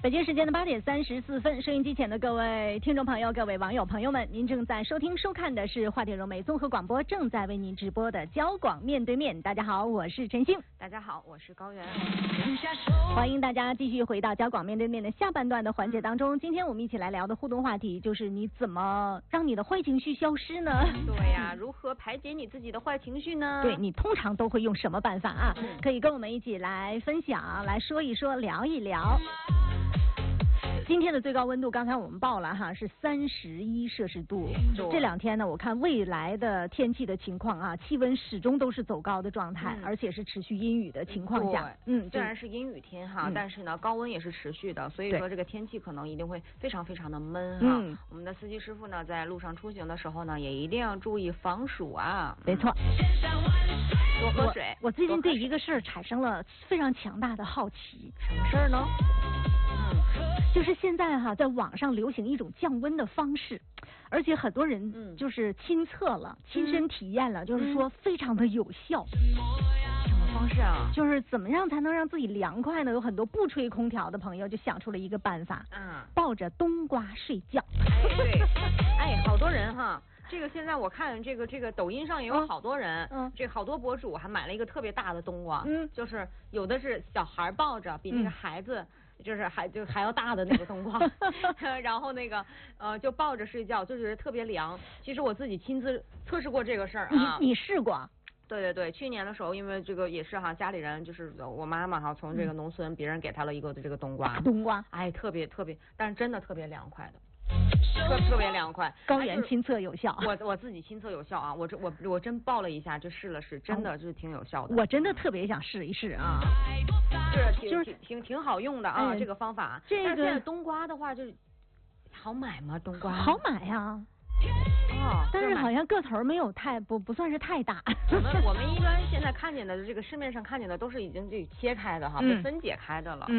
北京时间的8:34，收音机前的各位听众朋友、各位网友朋友们，您正在收听收看的是华电融媒综合广播正在为您直播的交广面对面。大家好，我是陈星。 大家好，我是高原。 欢迎大家继续回到交广面对面的下半段的环节当中。今天我们一起来聊的互动话题就是你怎么让你的坏情绪消失呢？ 对呀，如何排解你自己的坏情绪呢？ 对，你通常都会用什么办法啊？可以跟我们一起来分享，来说一说，聊一聊。今天的最高温度，刚才我们报了哈，是31摄氏度。这两天呢，我看未来的天气的情况啊，气温始终都是走高的状态，而且是持续阴雨的情况下。 虽然是阴雨天哈，但是呢，高温也是持续的，所以说这个天气可能一定会非常非常的闷哈。我们的司机师傅呢，在路上出行的时候呢，也一定要注意防暑啊。 没错。 多喝水。 我最近对一个事儿产生了非常强大的好奇。 什么事儿呢？ 就是现在哈，在网上流行一种降温的方式，而且很多人就是亲测了、亲身体验了，就是说非常的有效。 什么方式啊？ 就是怎么样才能让自己凉快呢？有很多不吹空调的朋友就想出了一个办法，抱着冬瓜睡觉。 哎，对，哎，好多人哈。这个现在我看这个抖音上也有好多人，这好多博主还买了一个特别大的冬瓜，就是有的是小孩抱着，比那个孩子就是还要大的那个冬瓜，然后那个就抱着睡觉，就觉得特别凉。其实我自己亲自测试过这个事儿啊。 你试过？ 对对对，去年的时候，因为这个也是哈，家里人就是我妈妈哈，从这个农村别人给她了一个这个冬瓜， 冬瓜， 哎，特别，但是真的特别凉快的。特别凉快， 高原亲测有效。 我自己亲测有效啊，我真抱了一下就试了试，真的就是挺有效的。 我真的特别想试一试啊， 就是挺好用的啊，这个方法。但是现在冬瓜的话就是好买吗？冬瓜好买呀。但是好像个头没有不算是太大。 我们一般现在看见的这个市面上看见的都是已经这切开的哈，被分解开的了。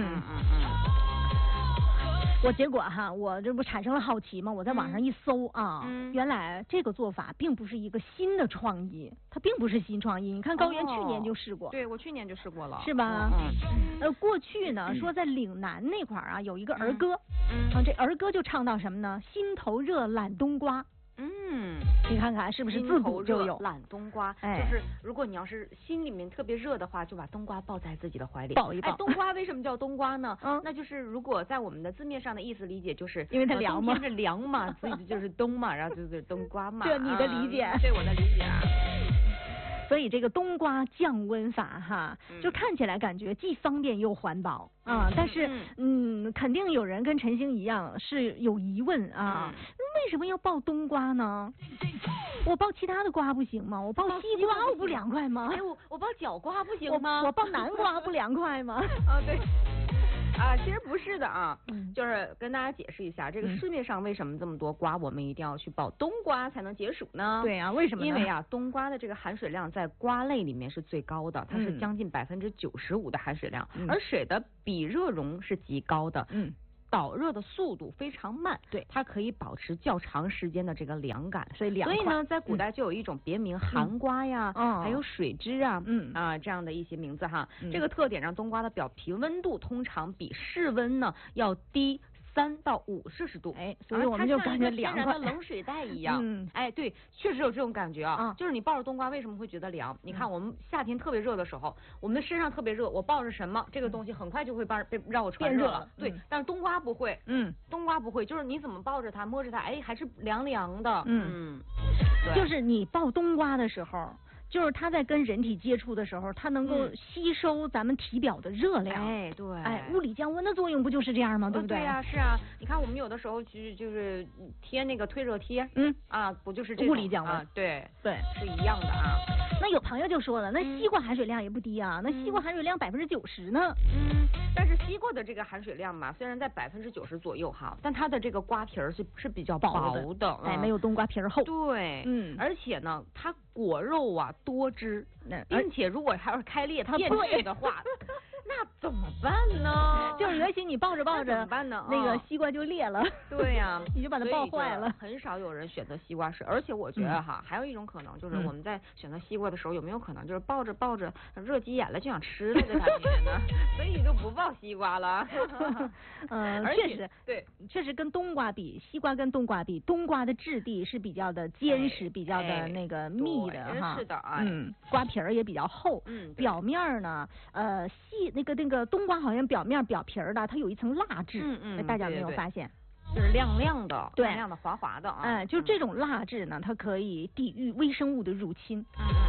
我结果哈，我这不产生了好奇吗？我在网上一搜啊，原来这个做法并不是一个新的创意，它并不是新创意。你看高原去年就试过， 对我去年就试过了， 是吧？过去呢说在岭南那块儿啊有一个儿歌，这儿歌就唱到什么呢？心头热懒冬瓜。你看看是不是自古就有懒冬瓜？就是如果你要是心里面特别热的话，就把冬瓜抱在自己的怀里， 抱一抱。 冬瓜为什么叫冬瓜呢？那就是如果在我们的字面上的意思理解，就是因为它凉嘛， 冬天是凉嘛，所以就是冬嘛，然后就是冬瓜嘛。 这你的理解？ 对我的理解啊。 所以这个冬瓜降温法哈，就看起来感觉既方便又环保啊，但是肯定有人跟陈星一样是有疑问啊，为什么要抱冬瓜呢？我抱其他的瓜不行吗？我抱西瓜我不凉快吗？ 哎，我抱角瓜不行吗？ 我抱南瓜不凉快吗？ 对。其实不是的啊，就是跟大家解释一下，这个市面上为什么这么多瓜，我们一定要去抱冬瓜才能解暑呢？ 对啊，为什么呢？ 因为啊，冬瓜的这个含水量在瓜类里面是最高的，它是将近95%的含水量，而水的比热容是极高的。导热的速度非常慢，对，它可以保持较长时间的这个凉感， 所以呢，在古代就有一种别名寒瓜呀，还有水枝啊，这样的一些名字哈。这个特点让冬瓜的表皮温度通常比室温呢要低3到5摄氏度， 所以我们就感觉凉快， 它像一个天然的冷水袋一样。对，确实有这种感觉啊。就是你抱着冬瓜为什么会觉得凉？你看我们夏天特别热的时候，我们的身上特别热，我抱着什么这个东西很快就会让我传热了。对，但是冬瓜不会，冬瓜不会，就是你怎么抱着它摸着它，还是凉凉的。 就是你抱冬瓜的时候。就是它在跟人体接触的时候，它能够吸收咱们体表的热量。 对， 物理降温的作用不就是这样吗？对不对？ 对呀，是啊。你看我们有的时候其实就是贴那个退热贴，不就是这物理降温？ 对， 是一样的啊。 那有朋友就说了，那西瓜含水量也不低啊，那西瓜含水量90%呢。 但是西瓜的这个含水量嘛，虽然在90%左右哈，但它的这个瓜皮儿是比较薄的， 没有冬瓜皮儿厚。 对，而且呢，它果肉啊多汁，并且如果还要是开裂变质的话，那怎么办呢？ 就是原心你抱着抱着怎么办呢？ 那个西瓜就裂了。 对呀， 你就把它抱坏了。 很少有人选择西瓜吃，而且我觉得哈，还有一种可能就是我们在选择西瓜的时候，有没有可能就是抱着抱着热急眼了就想吃了的感觉呢？所以就不抱西瓜了。 确实， 对， 确实跟冬瓜比，西瓜跟冬瓜比，冬瓜的质地是比较的坚实，比较的那个密的哈。 是的， 瓜皮儿也比较厚。表面呢，那个冬瓜好像表皮儿的，它有一层蜡质。大家有没有发现？ 就是亮亮的， 对， 亮亮的、滑滑的啊。 就是这种蜡质呢，它可以抵御微生物的入侵。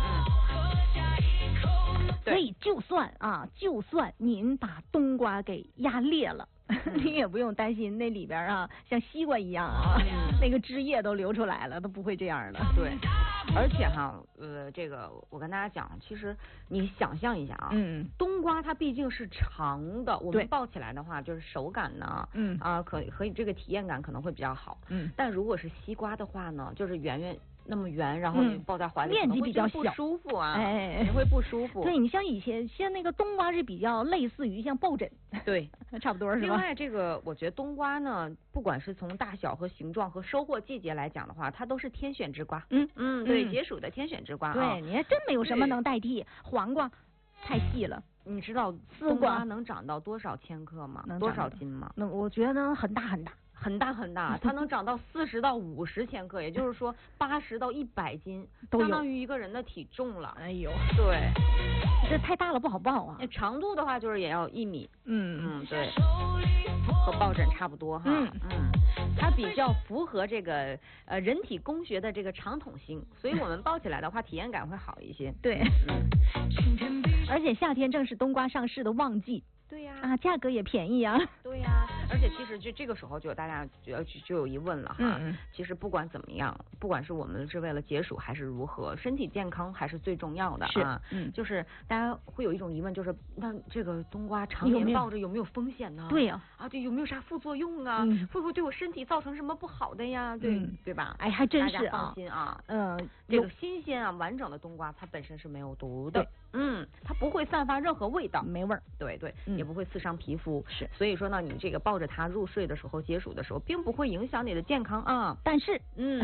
所以就算您把冬瓜给压裂了，你也不用担心那里边啊像西瓜一样啊，那个汁液都流出来了，都不会这样的。 对，而且哈，这个我跟大家讲，其实你想象一下啊，冬瓜它毕竟是长的，我们抱起来的话，就是手感呢，可以这个体验感可能会比较好。但如果是西瓜的话呢，就是那么圆，然后你抱在怀里， 面积比较小， 不舒服啊，你会不舒服。 对，你像以前像那个冬瓜是比较类似于像抱枕， 对， 差不多是吧？ 另外，这个我觉得冬瓜呢，不管是从大小和形状和收获季节来讲的话，它都是天选之瓜。对，解暑的天选之瓜。 对，你还真没有什么能代替黄瓜，太细了。 你知道冬瓜能长到多少千克吗？多少斤吗？ 那我觉得很大很大。 很大很大，它能长到40到50千克，也就是说80到100斤，相当于一个人的体重了。 哎呦， 对， 这太大了不好抱啊。 长度的话就是也要1米。对，和抱枕差不多哈。它比较符合这个人体工学的这个长筒性，所以我们抱起来的话体验感会好一些。 对，而且夏天正是冬瓜上市的旺季。 对呀，价格也便宜啊。 对呀，而且其实就这个时候就大家就有疑问了哈。其实不管怎么样，不管是我们是为了解暑还是如何，身体健康还是最重要的啊。就是大家会有一种疑问，就是那这个冬瓜常年抱着有没有风险呢？ 对呀。 对，有没有啥副作用啊？会不会对我身体造成什么不好的呀？对吧？ 哎，还真是大家放心啊。这个新鲜完整的冬瓜，它本身是没有毒的。它不会散发任何味道， 没味儿。 对，也不会刺伤皮肤。 是， 所以说呢，你这个抱着它入睡的时候、解暑的时候，并不会影响你的健康啊。 但是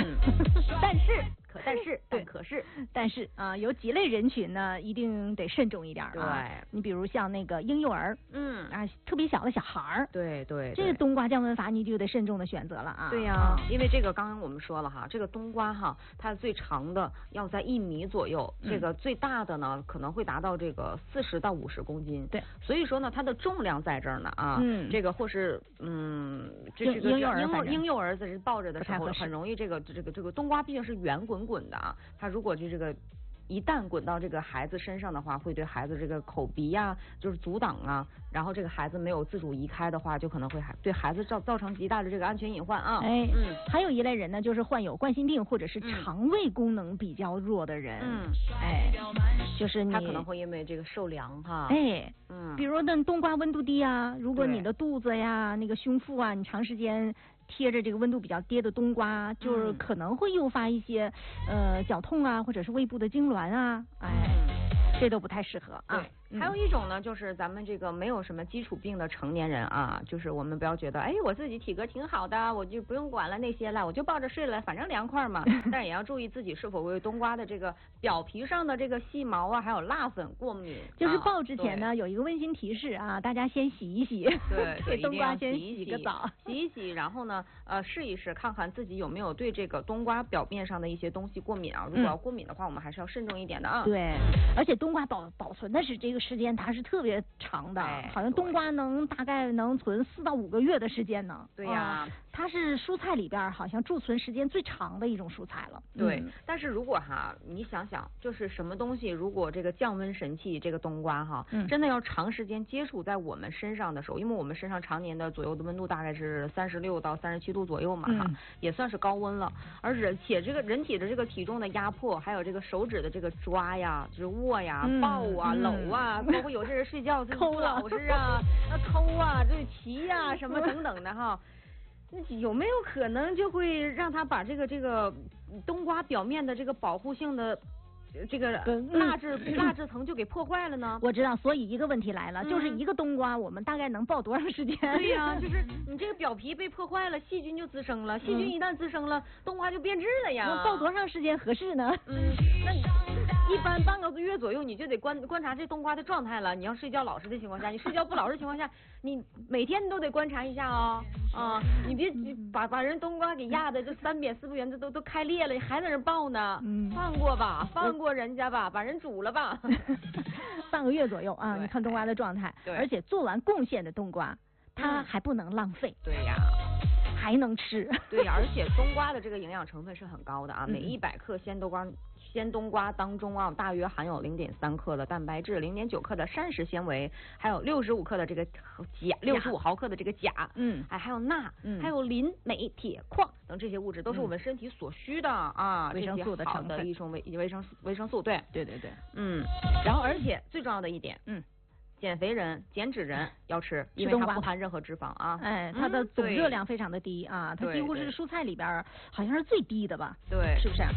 有几类人群呢，一定得慎重一点啊。 对， 你比如像那个婴幼儿，特别小的小孩儿。 对， 这个冬瓜降温法你就得慎重的选择了啊。 对呀，因为这个刚刚我们说了哈，这个冬瓜哈，它最长的要在1米左右，这个最大的呢可能会达到这个40到50公斤。 对， 所以说呢，它的重量在这儿呢啊。这个或是这个婴幼儿在这抱着的时候，很容易这个冬瓜毕竟是圆滚滚的啊，它如果就这个一旦滚到这个孩子身上的话，会对孩子这个口鼻呀就是阻挡啊，然后这个孩子没有自主移开的话，就可能会对孩子造成极大的这个安全隐患啊。 还有一类人呢，就是患有冠心病或者是肠胃功能比较弱的人。就是他可能会因为这个受凉哈。 比如那冬瓜温度低啊，如果你的肚子呀、那个胸腹啊，你长时间贴着这个温度比较低的冬瓜，就是可能会诱发一些绞痛啊，或者是胃部的痉挛啊，这都不太适合啊。 还有一种呢，就是咱们这个没有什么基础病的成年人啊，就是我们不要觉得，我自己体格挺好的，我就不用管了那些了，我就抱着睡了，反正凉快嘛。但也要注意自己是否为冬瓜的这个表皮上的这个细毛啊，还有蜡粉过敏。 就是抱之前呢，有一个温馨提示啊，大家先洗一洗。 对， 给冬瓜先洗个澡， 洗一洗，然后呢，试一试，看看自己有没有对这个冬瓜表面上的一些东西过敏啊。如果要过敏的话，我们还是要慎重一点的啊。 对，而且冬瓜保存的是这个时间它是特别长的，好像冬瓜大概能存4到5个月的时间呢。 对呀， 它是蔬菜里边好像贮存时间最长的一种蔬菜了。 对，但是如果你想想，就是什么东西，如果这个降温神器这个冬瓜真的要长时间接触在我们身上的时候，因为我们身上常年的左右的温度大概是36到37度左右嘛也算是高温了，而且这个人体的这个体重的压迫，还有这个手指的这个抓呀、就是握呀、抱啊、搂啊，包括有些人睡觉抠老实啊、抠啊、这骑呀什么等等的那有没有可能就会让他把这个冬瓜表面的这个保护性的这个蜡质层就给破坏了呢？ 我知道，所以一个问题来了，就是一个冬瓜，我们大概能爆多长时间？ 对呀，就是你这个表皮被破坏了，细菌就滋生了，细菌一旦滋生了，冬瓜就变质了呀。 爆多长时间合适呢？ 那一般半个月左右，你就得观察这冬瓜的状态了。你要睡觉老实的情况下，你睡觉不老实的情况下，你每天都得观察一下哦。你别把人冬瓜给压的这3扁4不圆的都开裂了，你还在那爆呢。放过吧，放过人家吧，把人煮了吧。 半个月左右啊，你看冬瓜的状态。 对。 而且做完贡献的冬瓜，它还不能浪费。 对呀。 还能吃。 对呀，而且冬瓜的这个营养成分是很高的啊，每100克鲜冬瓜当中啊，大约含有0.3克的蛋白质，0.9克的膳食纤维，还有65克的这个钾，65毫克的这个钾，还有钠，还有磷、镁、铁、矿等这些物质都是我们身体所需的啊， 维生素的成分， 一种维生素，对， 然后而且最重要的一点，减肥人、减脂人要吃，因为它不含任何脂肪啊。 它的总热量非常的低啊，它几乎是蔬菜里边好像是最低的吧？ 对， 是不是？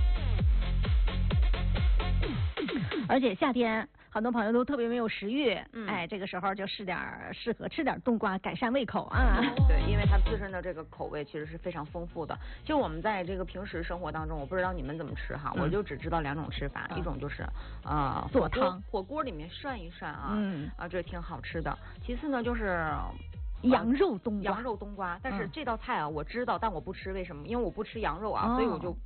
而且夏天很多朋友都特别没有食欲，这个时候就适合吃点冬瓜，改善胃口啊。 对，因为它自身的这个口味其实是非常丰富的。其实我们在这个平时生活当中，我不知道你们怎么吃哈，我就只知道2种吃法，一种就是做汤， 火锅里面涮一涮啊，这挺好吃的。其次呢就是羊肉冬瓜， 但是这道菜啊我知道，但我不吃，为什么？因为我不吃羊肉啊，所以我就